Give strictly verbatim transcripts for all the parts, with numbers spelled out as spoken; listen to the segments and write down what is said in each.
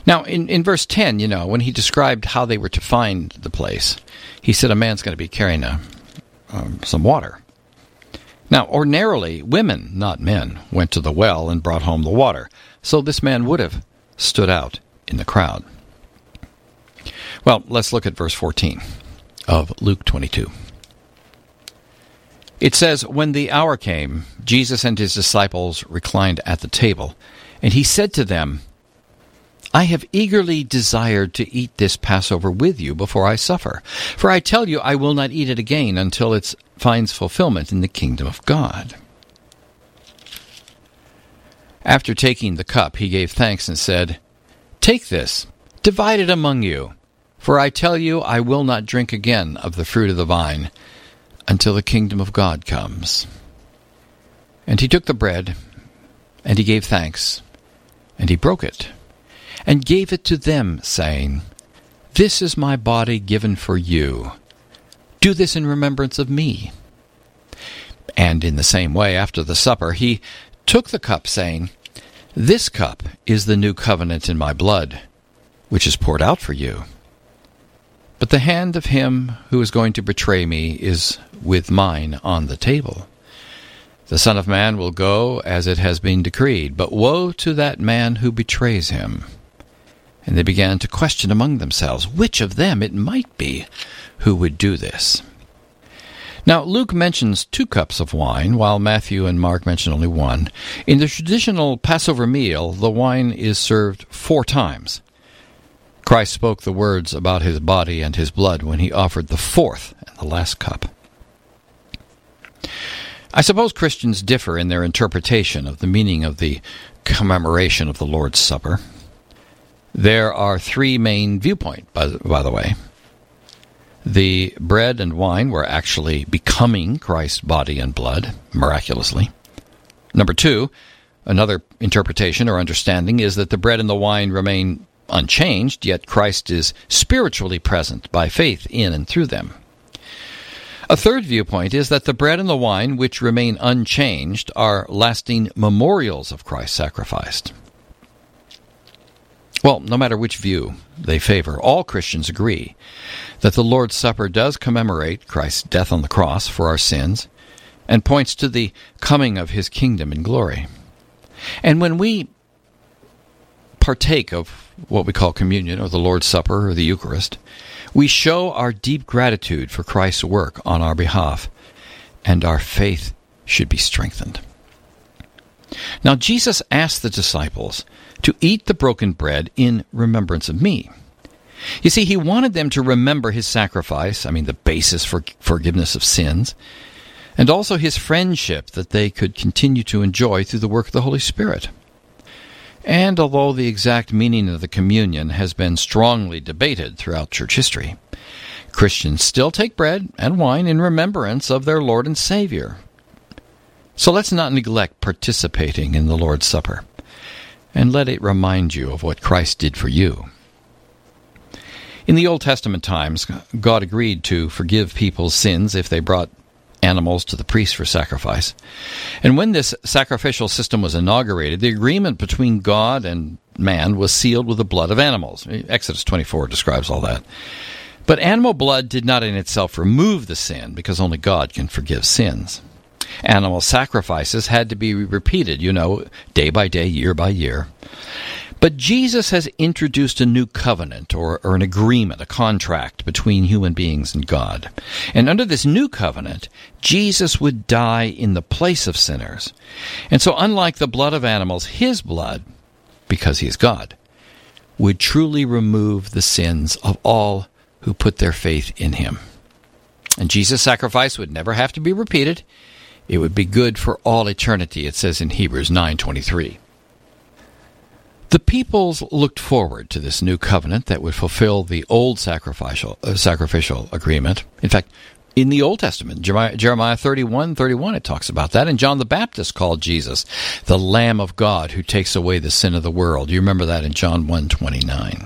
Now, in, in verse ten, you know, when he described how they were to find the place, he said a man's going to be carrying a, um, some water. Now, ordinarily, women, not men, went to the well and brought home the water, so this man would have stood out in the crowd. Well, let's look at verse fourteen of Luke twenty-two. It says, "When the hour came, Jesus and his disciples reclined at the table, and he said to them, 'I have eagerly desired to eat this Passover with you before I suffer. For I tell you, I will not eat it again until it finds fulfillment in the kingdom of God.' After taking the cup, he gave thanks and said, 'Take this, divide it among you. For I tell you, I will not drink again of the fruit of the vine until the kingdom of God comes.' And he took the bread, and he gave thanks, and he broke it, and gave it to them, saying, 'This is my body given for you. Do this in remembrance of me.' And in the same way, after the supper, he took the cup, saying, 'This cup is the new covenant in my blood, which is poured out for you. But the hand of him who is going to betray me is with mine on the table. The Son of Man will go as it has been decreed, but woe to that man who betrays him.' And they began to question among themselves which of them it might be who would do this." Now, Luke mentions two cups of wine, while Matthew and Mark mention only one. In the traditional Passover meal, the wine is served four times. Christ spoke the words about his body and his blood when he offered the fourth and the last cup. I suppose Christians differ in their interpretation of the meaning of the commemoration of the Lord's Supper. There are three main viewpoints, by, by the way. The bread and wine were actually becoming Christ's body and blood, miraculously. Number two, another interpretation or understanding is that the bread and the wine remain unchanged, yet Christ is spiritually present by faith in and through them. A third viewpoint is that the bread and the wine, which remain unchanged, are lasting memorials of Christ's sacrifice. Well, no matter which view they favor, all Christians agree that the Lord's Supper does commemorate Christ's death on the cross for our sins and points to the coming of his kingdom in glory. And when we partake of what we call communion or the Lord's Supper or the Eucharist, we show our deep gratitude for Christ's work on our behalf, and our faith should be strengthened. Now, Jesus asked the disciples to eat the broken bread in remembrance of me. You see, he wanted them to remember his sacrifice, I mean the basis for forgiveness of sins, and also his friendship that they could continue to enjoy through the work of the Holy Spirit. And although the exact meaning of the communion has been strongly debated throughout church history, Christians still take bread and wine in remembrance of their Lord and Savior. So let's not neglect participating in the Lord's Supper, and let it remind you of what Christ did for you. In the Old Testament times, God agreed to forgive people's sins if they brought animals to the priest for sacrifice. And when this sacrificial system was inaugurated, the agreement between God and man was sealed with the blood of animals. Exodus twenty-four describes all that. But animal blood did not in itself remove the sin, because only God can forgive sins. Animal sacrifices had to be repeated, you know, day by day, year by year. But Jesus has introduced a new covenant, or, or an agreement, a contract between human beings and God. And under this new covenant, Jesus would die in the place of sinners. And so unlike the blood of animals, his blood, because he is God, would truly remove the sins of all who put their faith in him. And Jesus' sacrifice would never have to be repeated. It would be good for all eternity, it says in Hebrews nine twenty-three. The peoples looked forward to this new covenant that would fulfill the old sacrificial uh, sacrificial agreement. In fact, in the Old Testament, Jeremiah, Jeremiah thirty-one thirty-one, it talks about that. And John the Baptist called Jesus the Lamb of God who takes away the sin of the world. You remember that in John one twenty-nine.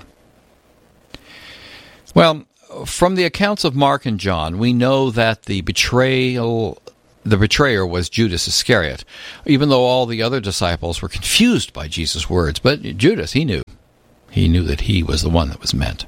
Well, from the accounts of Mark and John, we know that the betrayal The betrayer was Judas Iscariot, even though all the other disciples were confused by Jesus' words. But Judas, he knew. He knew that he was the one that was meant.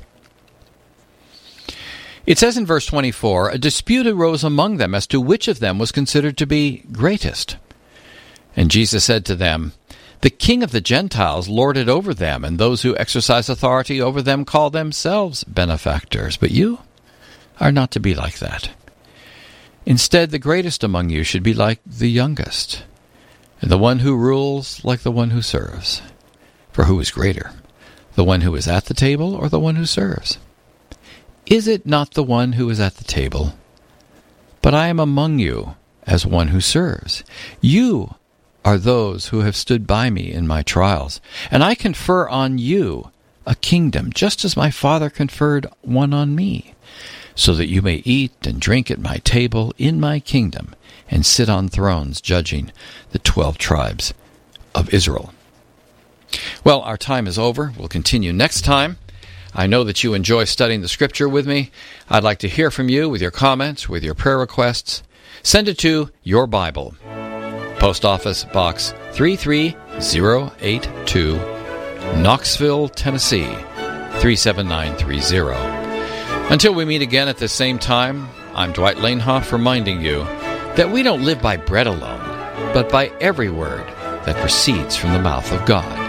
It says in verse twenty-four, a dispute arose among them as to which of them was considered to be greatest. And Jesus said to them, the king of the Gentiles lord it over them, and those who exercise authority over them call themselves benefactors. But you are not to be like that. Instead, the greatest among you should be like the youngest, and the one who rules like the one who serves. For who is greater, the one who is at the table or the one who serves? Is it not the one who is at the table? But I am among you as one who serves. You are those who have stood by me in my trials, and I confer on you a kingdom, just as my Father conferred one on me, so that you may eat and drink at my table in my kingdom, and sit on thrones judging the twelve tribes of Israel. Well, our time is over. We'll continue next time. I know that you enjoy studying the Scripture with me. I'd like to hear from you with your comments, with your prayer requests. Send it to Your Bible, Post Office Box three three zero eight two, Knoxville, Tennessee three seven nine three zero. Until we meet again at the same time, I'm Dwight Lanehoff reminding you that we don't live by bread alone, but by every word that proceeds from the mouth of God.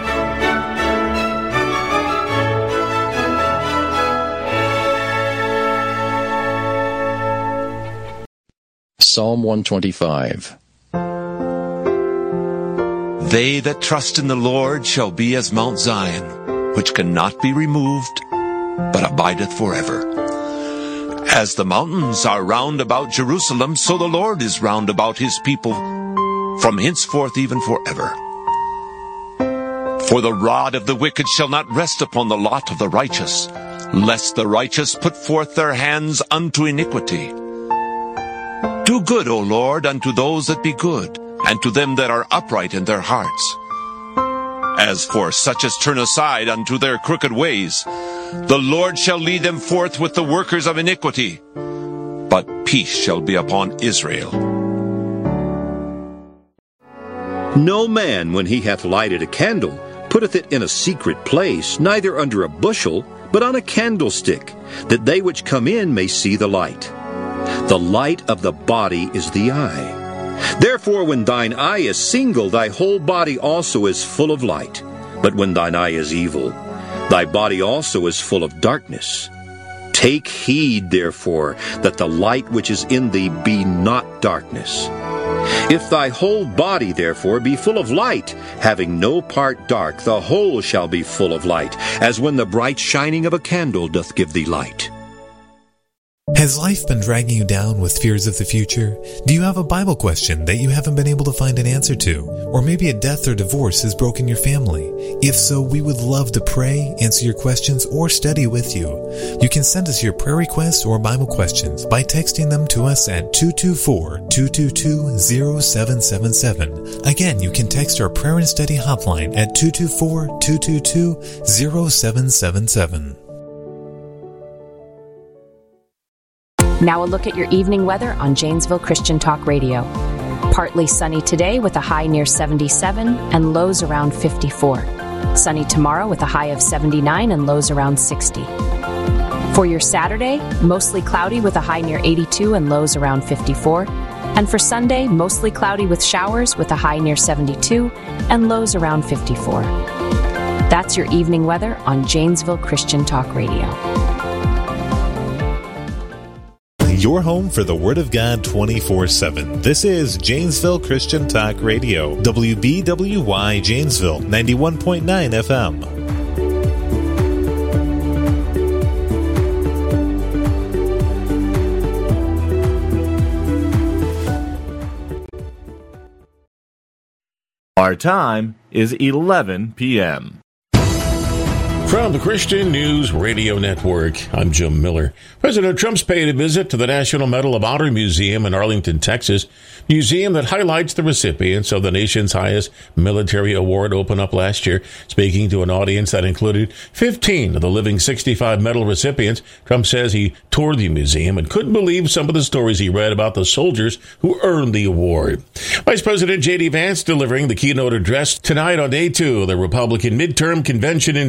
Psalm one twenty-five. They that trust in the Lord shall be as Mount Zion, which cannot be removed, but abideth forever. As the mountains are round about Jerusalem, so the Lord is round about his people, from henceforth even forever. For the rod of the wicked shall not rest upon the lot of the righteous, lest the righteous put forth their hands unto iniquity. Do good, O Lord, unto those that be good, and to them that are upright in their hearts. As for such as turn aside unto their crooked ways, the Lord shall lead them forth with the workers of iniquity, but peace shall be upon Israel. No man, when he hath lighted a candle, putteth it in a secret place, neither under a bushel, but on a candlestick, that they which come in may see the light. The light of the body is the eye. Therefore, when thine eye is single, thy whole body also is full of light. But when thine eye is evil, thy body also is full of darkness. Take heed, therefore, that the light which is in thee be not darkness. If thy whole body, therefore, be full of light, having no part dark, the whole shall be full of light, as when the bright shining of a candle doth give thee light. Has life been dragging you down with fears of the future? Do you have a Bible question that you haven't been able to find an answer to? Or maybe a death or divorce has broken your family? If so, we would love to pray, answer your questions, or study with you. You can send us your prayer requests or Bible questions by texting them to us at two two four, two two two, zero seven seven seven. Again, you can text our prayer and study hotline at two two four, two two two, zero seven seven seven. Now a look at your evening weather on Janesville Christian Talk Radio. Partly sunny today with a high near seventy-seven and lows around fifty-four. Sunny tomorrow with a high of seventy-nine and lows around sixty. For your Saturday, mostly cloudy with a high near eighty-two and lows around fifty-four. And for Sunday, mostly cloudy with showers with a high near seventy-two and lows around fifty-four. That's your evening weather on Janesville Christian Talk Radio. Your home for the Word of God twenty-four seven. This is Janesville Christian Talk Radio, W B W Y Janesville, ninety-one point nine F M. Our time is eleven p.m. From the Christian News Radio Network, I'm Jim Miller. President Trump's paid a visit to the National Medal of Honor Museum in Arlington, Texas, museum that highlights the recipients of the nation's highest military award opened up last year. Speaking to an audience that included fifteen of the living sixty-five medal recipients, Trump says he toured the museum and couldn't believe some of the stories he read about the soldiers who earned the award. Vice President J D. Vance delivering the keynote address tonight on day two of the Republican midterm convention in Dallas,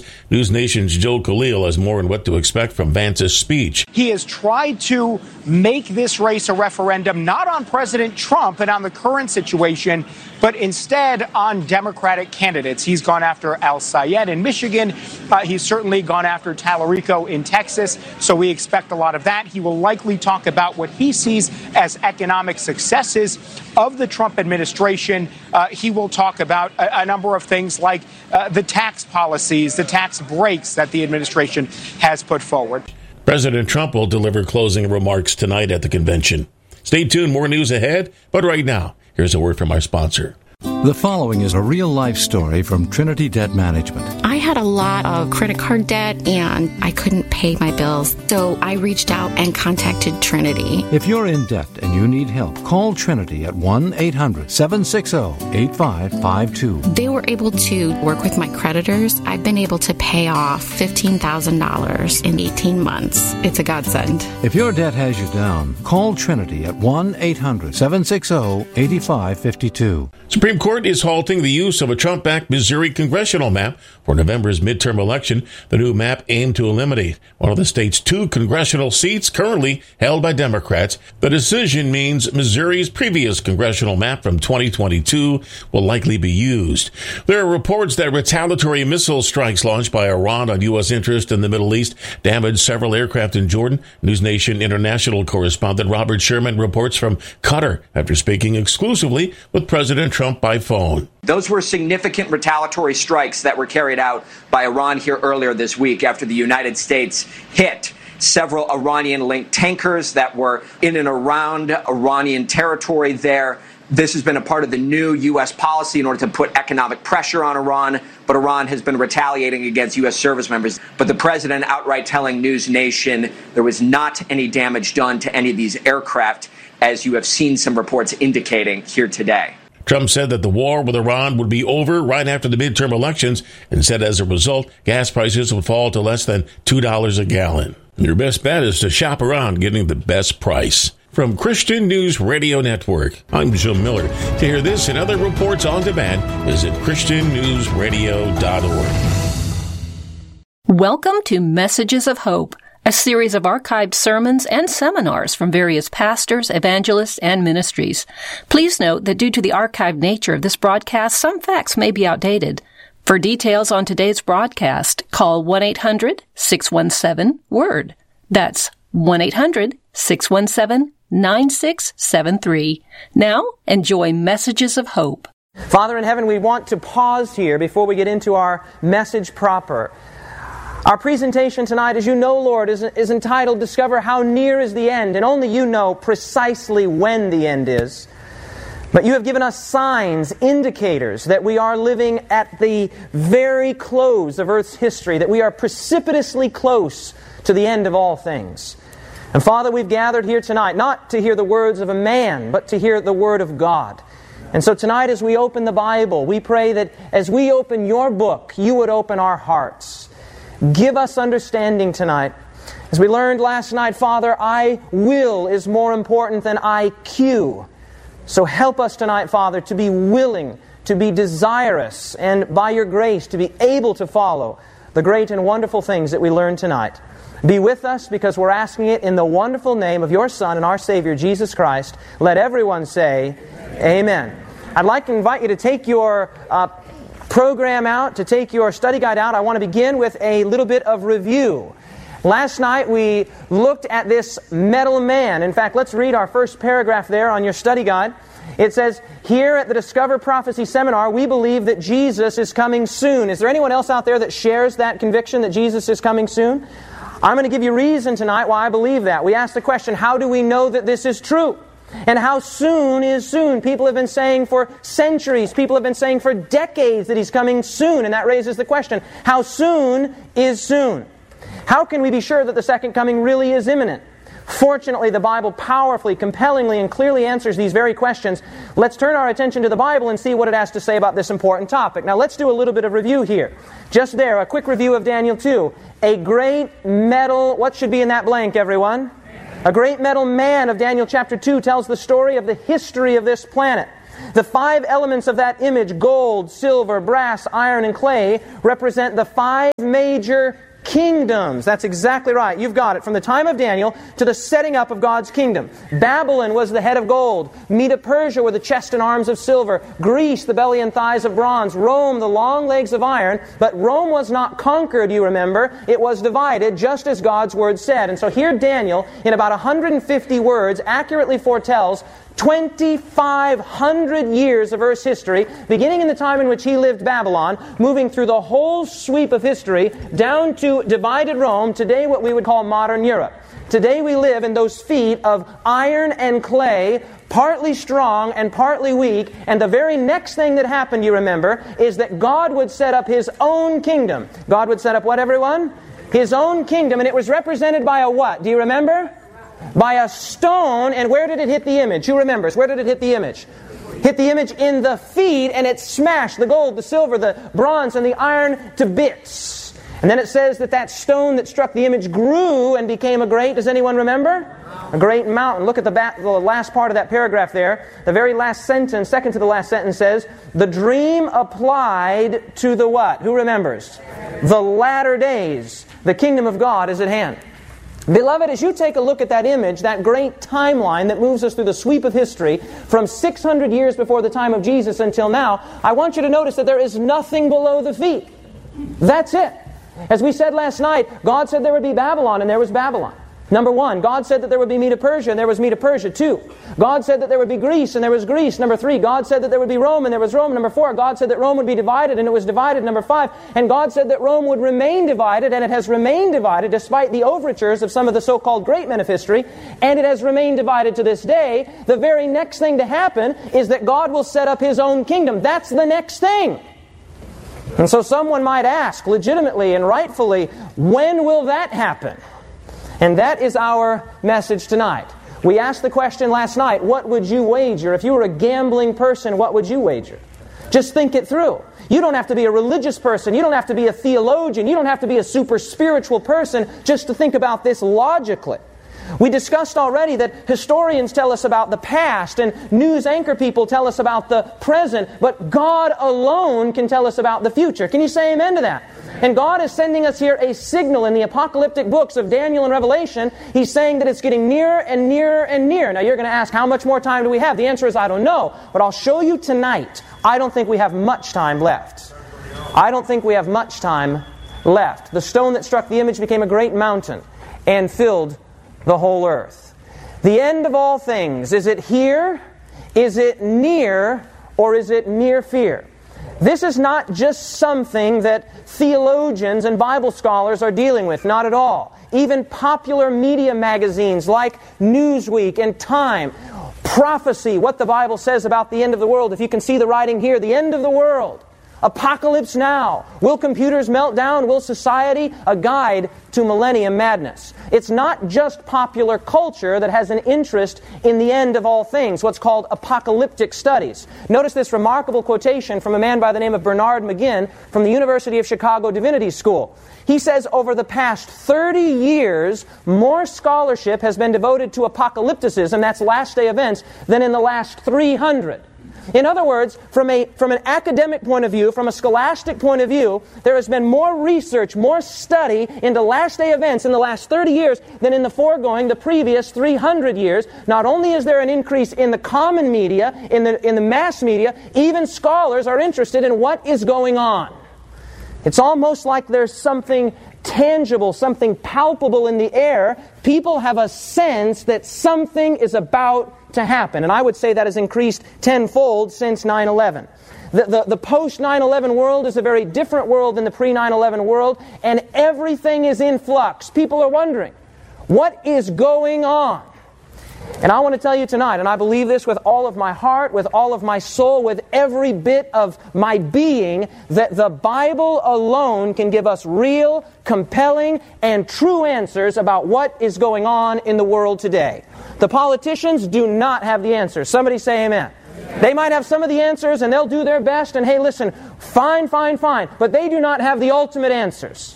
News Nation's Joe Khalil has more on what to expect from Vance's speech. He has tried to make this race a referendum not on President Trump and on the current situation, but instead on Democratic candidates. He's gone after Al Sayed in Michigan. Uh, he's certainly gone after Tallarico in Texas. So we expect a lot of that. He will likely talk about what he sees as economic successes of the Trump administration. Uh, he will talk about a, a number of things like uh, the tax policies, the tax breaks that the administration has put forward. President Trump will deliver closing remarks tonight at the convention. Stay tuned, more news ahead. But right now, here's a word from our sponsor. The following is a real-life story from Trinity Debt Management. I had a lot of credit card debt, and I couldn't pay my bills, so I reached out and contacted Trinity. If you're in debt and you need help, call Trinity at one eight hundred seven six zero eight five five two. They were able to work with my creditors. I've been able to pay off fifteen thousand dollars in eighteen months. It's a godsend. If your debt has you down, call Trinity at one eight hundred seven six zero eight five five two. Supreme Court is halting the use of a Trump-backed Missouri congressional map for November's midterm election. The new map aimed to eliminate one of the state's two congressional seats currently held by Democrats. The decision means Missouri's previous congressional map from twenty twenty-two will likely be used. There are reports that retaliatory missile strikes launched by Iran on U S interest in the Middle East damaged several aircraft in Jordan. News Nation international correspondent Robert Sherman reports from Qatar after speaking exclusively with President Trump by phone. Those were significant retaliatory strikes that were carried out by Iran here earlier this week after the United States hit several Iranian-linked tankers that were in and around Iranian territory there. This has been a part of the new U S policy in order to put economic pressure on Iran, but Iran has been retaliating against U S service members. But the president outright telling News Nation there was not any damage done to any of these aircraft, as you have seen some reports indicating here today. Trump said that the war with Iran would be over right after the midterm elections and said as a result, gas prices would fall to less than two dollars a gallon. Your best bet is to shop around getting the best price. From Christian News Radio Network, I'm Jim Miller. To hear this and other reports on demand, visit Christian News Radio dot org. Welcome to Messages of Hope, a series of archived sermons and seminars from various pastors, evangelists, and ministries. Please note that due to the archived nature of this broadcast, some facts may be outdated. For details on today's broadcast, call one eight hundred six one seven WORD. That's one eight hundred six one seven nine six seven three. Now, enjoy Messages of Hope. Father in heaven, we want to pause here before we get into our message proper. Our presentation tonight, as you know, Lord, is, is entitled, Discover How Near is the End, and only you know precisely when the end is. But you have given us signs, indicators, that we are living at the very close of Earth's history, that we are precipitously close to the end of all things. And Father, we've gathered here tonight, not to hear the words of a man, but to hear the Word of God. And so tonight as we open the Bible, we pray that as we open your book, you would open our hearts. Give us understanding tonight. As we learned last night, Father, I will is more important than I Q. So help us tonight, Father, to be willing, to be desirous, and by your grace to be able to follow the great and wonderful things that we learned tonight. Be with us because we're asking it in the wonderful name of your Son and our Savior, Jesus Christ. Let everyone say, Amen. I'd like to invite you to take your uh, program out, to take your study guide out. I want to begin with a little bit of review. Last night we looked at this metal man. In fact, let's read our first paragraph there on your study guide. It says, here at the Discover Prophecy Seminar, we believe that Jesus is coming soon. Is there anyone else out there that shares that conviction that Jesus is coming soon? I'm going to give you reason tonight why I believe that. We asked the question, how do we know that this is true? And how soon is soon? People have been saying for centuries, people have been saying for decades that He's coming soon. And that raises the question, how soon is soon? How can we be sure that the second coming really is imminent? Fortunately, the Bible powerfully, compellingly, and clearly answers these very questions. Let's turn our attention to the Bible and see what it has to say about this important topic. Now, let's do a little bit of review here. Just there, a quick review of Daniel two. A great metal, what should be in that blank, everyone? A great metal man of Daniel chapter two tells the story of the history of this planet. The five elements of that image, gold, silver, brass, iron, and clay, represent the five major kingdoms. That's exactly right. You've got it. From the time of Daniel to the setting up of God's kingdom. Babylon was the head of gold. Medo-Persia were the chest and arms of silver. Greece, the belly and thighs of bronze. Rome, the long legs of iron. But Rome was not conquered, you remember. It was divided, just as God's Word said. And so here Daniel, in about one hundred fifty words, accurately foretells twenty-five hundred years of Earth's history, beginning in the time in which he lived Babylon, moving through the whole sweep of history, down to divided Rome, today what we would call modern Europe. Today we live in those feet of iron and clay, partly strong and partly weak, and the very next thing that happened, you remember, is that God would set up His own kingdom. God would set up what, everyone? His own kingdom, and it was represented by a what? Do you remember? By a stone. And where did it hit the image? Who remembers? Where did it hit the image? Hit the image in the feet, and it smashed the gold, the silver, the bronze, and the iron to bits. And then it says that that stone that struck the image grew and became a great, does anyone remember? A great mountain. Look at the, back, the last part of that paragraph there. The very last sentence, second to the last sentence says, the dream applied to the what? Who remembers? The latter days. The kingdom of God is at hand. Beloved, as you take a look at that image, that great timeline that moves us through the sweep of history from six hundred years before the time of Jesus until now, I want you to notice that there is nothing below the feet. That's it. As we said last night, God said there would be Babylon, and there was Babylon. Number one, God said that there would be Medo-Persia, and there was Medo-Persia. Two, God said that there would be Greece, and there was Greece. Number three, God said that there would be Rome, and there was Rome. Number four, God said that Rome would be divided, and it was divided. Number five, and God said that Rome would remain divided, and it has remained divided despite the overtures of some of the so-called great men of history, and it has remained divided to this day. The very next thing to happen is that God will set up His own kingdom. That's the next thing. And so someone might ask, legitimately and rightfully, when will that happen? And that is our message tonight. We asked the question last night, what would you wager? If you were a gambling person, what would you wager? Just think it through. You don't have to be a religious person. You don't have to be a theologian. You don't have to be a super spiritual person just to think about this logically. We discussed already that historians tell us about the past and news anchor people tell us about the present, but God alone can tell us about the future. Can you say amen to that? And God is sending us here a signal in the apocalyptic books of Daniel and Revelation. He's saying that it's getting nearer and nearer and nearer. Now you're going to ask, how much more time do we have? The answer is, I don't know. But I'll show you tonight, I don't think we have much time left. I don't think we have much time left. The stone that struck the image became a great mountain and filled the whole earth. The end of all things, is it here? Is it near? Or is it near fear? This is not just something that theologians and Bible scholars are dealing with. Not at all. Even popular media magazines like Newsweek and Time, prophecy, what the Bible says about the end of the world. If you can see the writing here, the end of the world. Apocalypse now. Will computers melt down? Will society? A guide to millennium madness. It's not just popular culture that has an interest in the end of all things, what's called apocalyptic studies. Notice this remarkable quotation from a man by the name of Bernard McGinn from the University of Chicago Divinity School. He says, over the past thirty years, more scholarship has been devoted to apocalypticism, that's last day events, than in the last three hundred. In other words, from a from an academic point of view, from a scholastic point of view, there has been more research, more study into last day events in the last thirty years than in the foregoing, the previous three hundred years. Not only is there an increase in the common media, in the in the mass media, even scholars are interested in what is going on. It's almost like there's something tangible, something palpable in the air. People have a sense that something is about to happen. And I would say that has increased tenfold since nine eleven. The, the, the post nine eleven world is a very different world than the pre nine eleven world, and everything is in flux. People are wondering, what is going on? And I want to tell you tonight, and I believe this with all of my heart, with all of my soul, with every bit of my being, that the Bible alone can give us real, compelling, and true answers about what is going on in the world today. The politicians do not have the answers. Somebody say amen. They might have some of the answers, and they'll do their best, and hey, listen, fine, fine, fine, but they do not have the ultimate answers.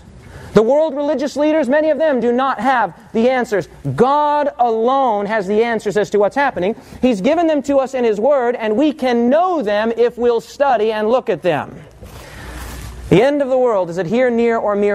The world religious leaders, many of them do not have the answers. God alone has the answers as to what's happening. He's given them to us in His Word, and we can know them if we'll study and look at them. The end of the world, is it here, near, or mere?